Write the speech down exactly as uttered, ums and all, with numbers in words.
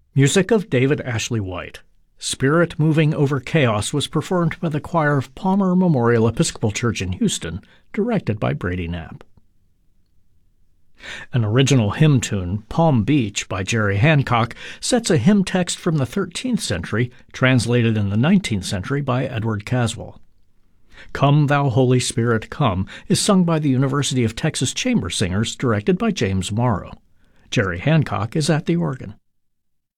Music of David Ashley White. Spirit Moving Over Chaos was performed by the choir of Palmer Memorial Episcopal Church in Houston, directed by Brady Knapp. An original hymn tune, Palm Beach by Jerry Hancock, sets a hymn text from the thirteenth century, translated in the nineteenth century by Edward Caswell. Come Thou Holy Spirit, Come is sung by the University of Texas Chamber Singers, directed by James Morrow. Jerry Hancock is at the organ.